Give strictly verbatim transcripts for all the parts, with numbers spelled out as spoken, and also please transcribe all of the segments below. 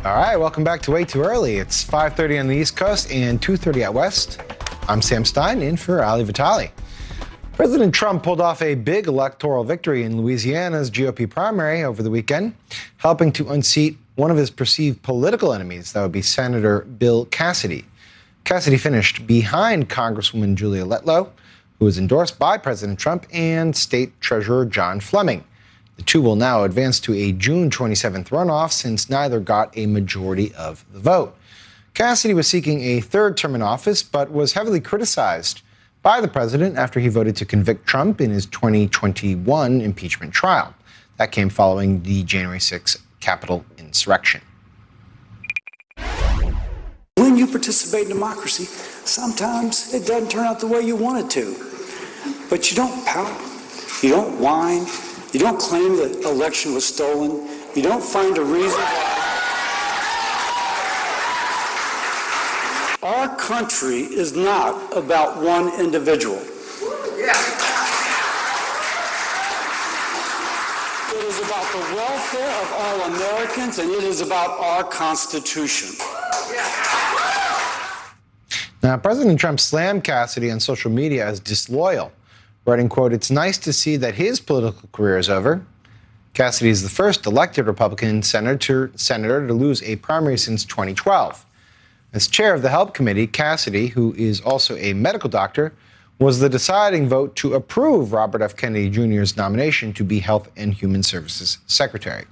All right, welcome back to Way Too Early. It's five thirty on the East Coast and two thirty out West. I'm Sam Stein, in for Ali Vitale. President Trump pulled off a big electoral victory in Louisiana's G O P primary over the weekend, helping to unseat one of his perceived political enemies. That would be Senator Bill Cassidy. Cassidy finished behind Congresswoman Julia Letlow, who was endorsed by President Trump, and State Treasurer John Fleming. The two will now advance to a June twenty-seventh runoff since neither got a majority of the vote. Cassidy was seeking a third term in office, but was heavily criticized by the president after he voted to convict Trump in his twenty twenty-one impeachment trial. That came following the January sixth Capitol insurrection. When you participate in democracy, sometimes it doesn't turn out the way you want it to. But you don't pout, you don't whine, you don't claim the election was stolen, you don't find a reason why. Our country is not about one individual. Yeah. It is about the welfare of all Americans, and it is about our Constitution. Now, President Trump slammed Cassidy on social media as disloyal, writing, quote, "It's nice to see that his political career is over." Cassidy is the first elected Republican senator, senator to lose a primary since twenty twelve. As chair of the Help Committee, Cassidy, who is also a medical doctor, was the deciding vote to approve Robert F. Kennedy Junior's nomination to be Health and Human Services Secretary.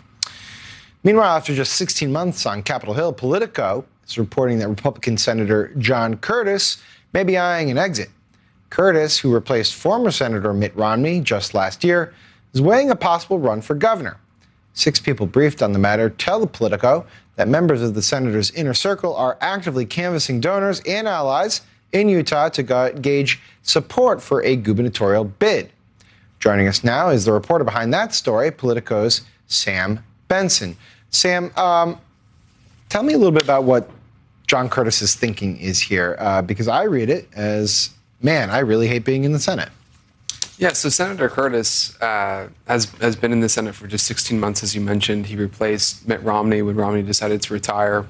Meanwhile, after just sixteen months on Capitol Hill, Politico is reporting that Republican Senator John Curtis may be eyeing an exit. Curtis, who replaced former Senator Mitt Romney just last year, is weighing a possible run for governor. Six people briefed on the matter tell the Politico that members of the senator's inner circle are actively canvassing donors and allies in Utah to ga- gauge support for a gubernatorial bid. Joining us now is the reporter behind that story, Politico's Sam Benson. Sam, um, tell me a little bit about what John Curtis's thinking is here, uh, because I read it as, man, I really hate being in the Senate. Yeah, so Senator Curtis uh, has has been in the Senate for just sixteen months, as you mentioned. He replaced Mitt Romney when Romney decided to retire.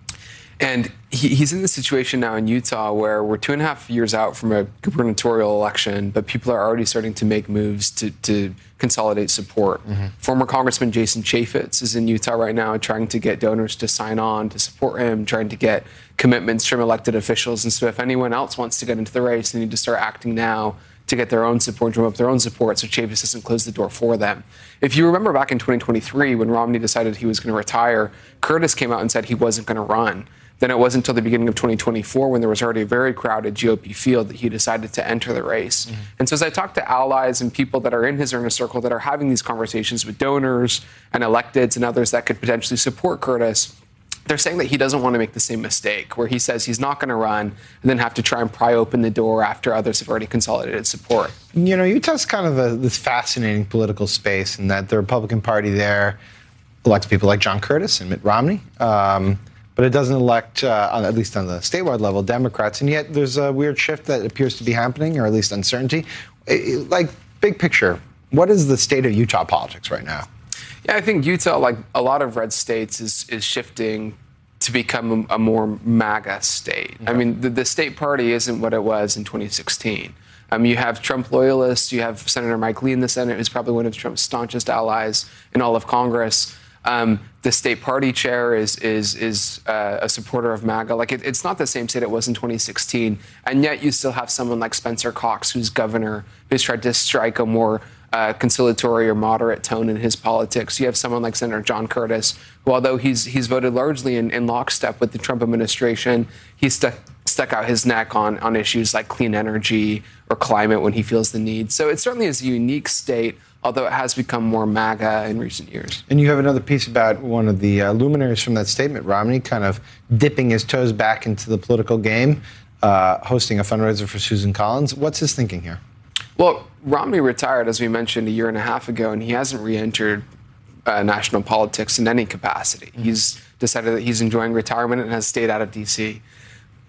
And he, he's in this situation now in Utah where we're two and a half years out from a gubernatorial election, but people are already starting to make moves to, to consolidate support. Mm-hmm. Former Congressman Jason Chaffetz is in Utah right now trying to get donors to sign on to support him, trying to get commitments from elected officials. And so if anyone else wants to get into the race, they need to start acting now to get their own support, drum up their own support, so Chaffetz doesn't close the door for them. If you remember back in twenty twenty-three, when Romney decided he was going to retire, Curtis came out and said he wasn't going to run. Then it wasn't until the beginning of twenty twenty-four, when there was already a very crowded G O P field, that he decided to enter the race. Mm-hmm. And so as I talk to allies and people that are in his inner circle that are having these conversations with donors and electeds and others that could potentially support Curtis, they're saying that he doesn't want to make the same mistake, where he says he's not going to run and then have to try and pry open the door after others have already consolidated support. You know, Utah's kind of a, this fascinating political space in that the Republican Party there elects people like John Curtis and Mitt Romney, um, but it doesn't elect, uh, at least on the statewide level, Democrats. And yet there's a weird shift that appears to be happening, or at least uncertainty. Like, big picture, what is the state of Utah politics right now? Yeah, I think Utah, like a lot of red states, is is shifting to become a, a more MAGA state. Okay. I mean, the, the state party isn't what it was in twenty sixteen. Um, you have Trump loyalists. You have Senator Mike Lee in the Senate, who's probably one of Trump's staunchest allies in all of Congress. Um, the state party chair is is is uh, a supporter of MAGA. Like, it, it's not the same state it was in twenty sixteen, and yet you still have someone like Spencer Cox, who's governor, who's tried to strike a more Uh, conciliatory or moderate tone in his politics. You have someone like Senator John Curtis, who, although he's he's voted largely in, in lockstep with the Trump administration, he's stuck stuck out his neck on on issues like clean energy or climate when he feels the need. So it certainly is a unique state, although it has become more MAGA in recent years. And you have another piece about one of the uh, luminaries from that statement, Romney, kind of dipping his toes back into the political game, uh, hosting a fundraiser for Susan Collins. What's his thinking here? Well, Romney retired, as we mentioned, a year and a half ago, and he hasn't re-entered uh, national politics in any capacity. Mm-hmm. He's decided that he's enjoying retirement and has stayed out of D C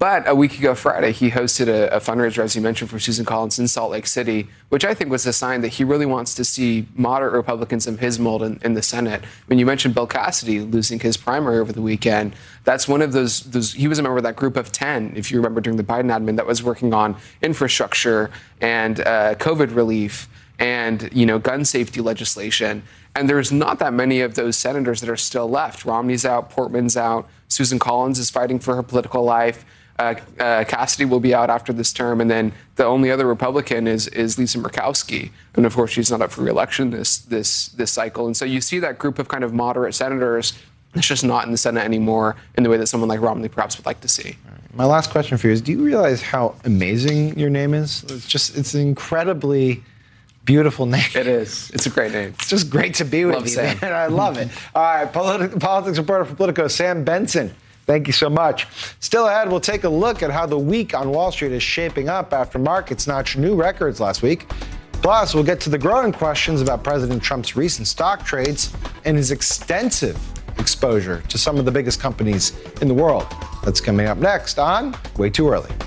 But a week ago Friday, he hosted a, a fundraiser, as you mentioned, for Susan Collins in Salt Lake City, which I think was a sign that he really wants to see moderate Republicans of his mold in, in the Senate. When you mentioned Bill Cassidy losing his primary over the weekend, that's one of those, those, he was a member of that group of ten, if you remember, during the Biden admin, that was working on infrastructure and uh, COVID relief and, you know, gun safety legislation. And there's not that many of those senators that are still left. Romney's out, Portman's out, Susan Collins is fighting for her political life. Uh, uh, Cassidy will be out after this term, and then the only other Republican is is Lisa Murkowski, and of course she's not up for re-election this this this cycle. And so you see that group of kind of moderate senators that's just not in the Senate anymore in the way that someone like Romney perhaps would like to see. My last question for you is: do you realize how amazing your name is? It's just it's an incredibly beautiful name. It is. It's a great name. It's just great to be with Love you, Sam. man. I love it. All right, politi- politics reporter for Politico, Sam Benson. Thank you so much. Still ahead, we'll take a look at how the week on Wall Street is shaping up after markets notched new records last week. Plus, we'll get to the growing questions about President Trump's recent stock trades and his extensive exposure to some of the biggest companies in the world. That's coming up next on Way Too Early.